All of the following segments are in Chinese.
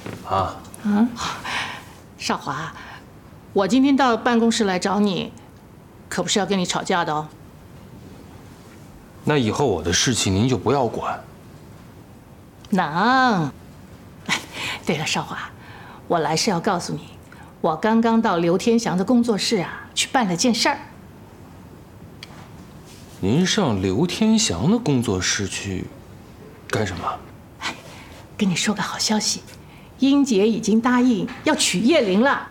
啊？ 少华，我今天到办公室来找你，可不是要跟你吵架的哦。 那以后我的事情您就不要管。 能。对了，少华，我来是要告诉你，我刚刚到刘天祥的工作室啊，去办了件事儿。 您上刘天祥的工作室去干什么？ 跟你说个好消息，英杰已经答应要娶叶玲了。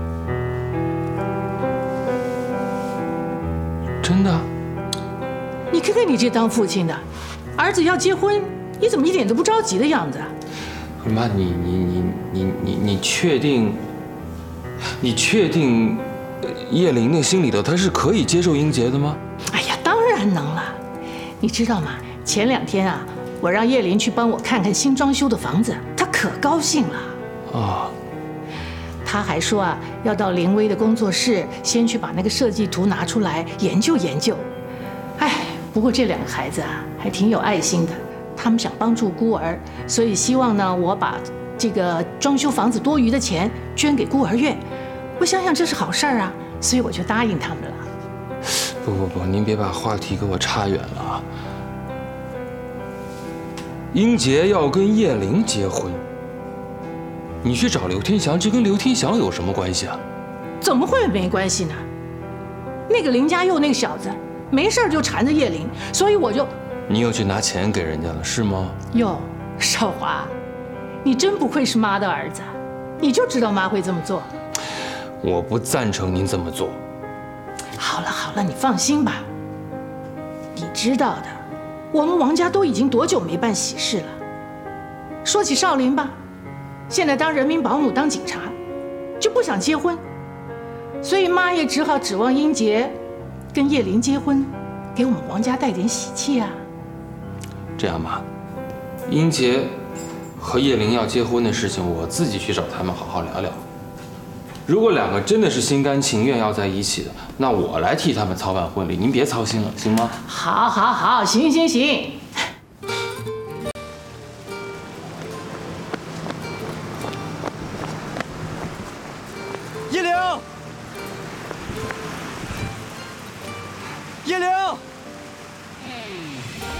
真的？ 你看看你这当父亲的，儿子要结婚，你怎么一点都不着急的样子啊？ 妈，你确定？你确定叶玲的心里头她是可以接受英杰的吗？ 哎呀，当然能了。你知道吗？前2天啊，我让叶玲去帮我看看新装修的房子，她可高兴了。 啊。 她还说啊，要到林威的工作室，先去把那个设计图拿出来研究研究。哎，不过这2个孩子啊，还挺有爱心的，他们想帮助孤儿，所以希望呢，我把这个装修房子多余的钱捐给孤儿院。我想想这是好事儿啊，所以我就答应他们了。 不，您别把话题给我岔远了啊！英杰要跟叶玲结婚，你去找刘天祥，这跟刘天祥有什么关系啊？ 怎么会没关系呢？那个林家佑那个小子，没事就缠着叶玲，所以我就…… 你又去拿钱给人家了是吗？ 哟，少华，你真不愧是妈的儿子，你就知道妈会这么做。 我不赞成您这么做。 好了，你放心吧。你知道的，我们王家都已经多久没办喜事了？说起少林吧，现在当人民保姆当警察，就不想结婚，所以妈也只好指望英杰跟叶玲结婚，给我们王家带点喜气啊。 这样吧，英杰和叶玲要结婚的事情，我自己去找他们好好聊聊。如果2个真的是心甘情愿要在一起的，那我来替他们操办婚礼，您别操心了，行吗？ 好，行。 叶玲，